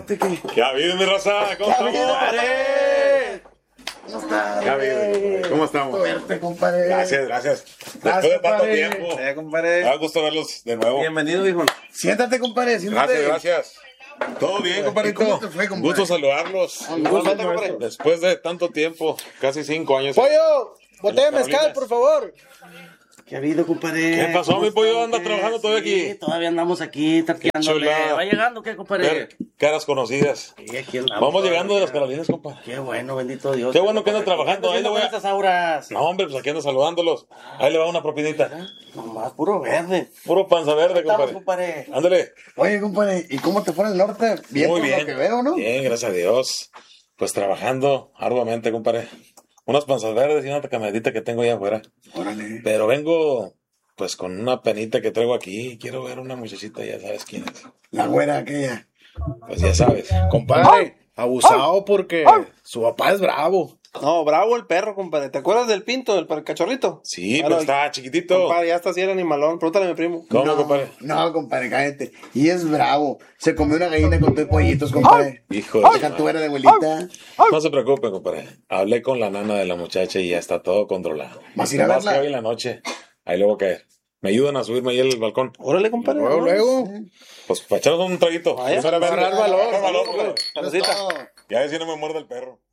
Fíjate que... ¿Qué ha habido, mi raza? ¿Cómo estamos? ¿Cómo estás? ¿Qué ha habido? ¿Cómo estamos? Suerte, compadre. Gracias. Después de tanto compadre. tiempo. Compadre. Me da gusto verlos de nuevo. Bienvenido, hijo. Siéntate, compadre, siéntate. Gracias. Todo bien, compadrito. ¿Cómo te fue, compadre? Gusto saludarlos. Después de tanto tiempo, casi 5 años. Pollo, botella de mezcal, Carolinas. por favor. ¿Qué ha habido, compadre? ¿Qué pasó, mi pollo? ¿Anda ¿Qué? trabajando todavía aquí? Sí, todavía andamos aquí tateándole. chulada. ¿Va llegando qué, compadre? Caras conocidas. Sí, aquí andamos. Vamos llegando de las Carolinas, compadre. Qué bueno, bendito Dios. Qué bueno que anda trabajando. Ahí le voy a... estas auras. No, hombre, pues aquí ando saludándolos. Ahí le va una propinita. Nomás, puro verde. Puro panza verde, Estamos, compadre. compadre. Ándale. Oye, compadre, ¿y cómo te fue en el norte? Bien, Muy por bien. lo que veo, ¿no? Bien, gracias a Dios. Pues trabajando arduamente, compadre. Unas panzas verdes y una camionetita que tengo allá afuera. Órale. Pero vengo, pues, con una penita que traigo aquí. Quiero ver una muchachita, ya sabes quién es. La güera aquella. Pues ya sabes. Compadre, abusado porque su papá es bravo. No, bravo el perro, compadre. ¿Te acuerdas del pinto, del cachorrito? Sí, Claro, pero está chiquitito. Compadre, ya está así el animalón. Pregúntale a mi primo. ¿Cómo, no, compadre? No, compadre, cállate. Y es bravo. Se comió una gallina con tus pollitos, compadre. Hijo de Deja su tu madre. era de abuelita. No se preocupe, compadre. Hablé con la nana de la muchacha y ya está todo controlado. ¿Vas a ir a Nomás verla? que hoy en la noche. Ahí le voy a caer. ¿Me ayudan a subirme ahí al balcón? Órale, compadre. Luego. Pues para echarnos un traguito. Vaya, Pues ahora para verla. agarrar valor. Agarrar valor, compadre. Saludcita. Todo. Ya ves si no me muerde el perro.